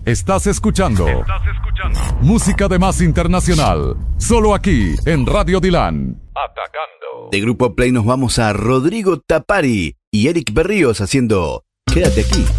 Estás escuchando música de más internacional, solo aquí en Radio Dilan. Atacando. De Grupo Play nos vamos a Rodrigo Tapari y Eric Berríos haciendo Quédate aquí.